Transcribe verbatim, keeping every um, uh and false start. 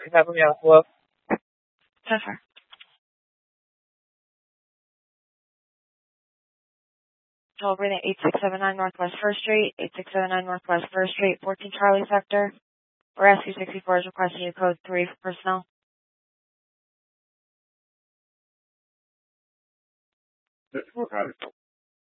Have me on. Hello? Jennifer. Toll reading eight six seven nine Northwest First Street, eight six seven nine Northwest First Street, fourteen Charlie Sector. Rescue sixty-four is requesting you code three for personnel. Got it.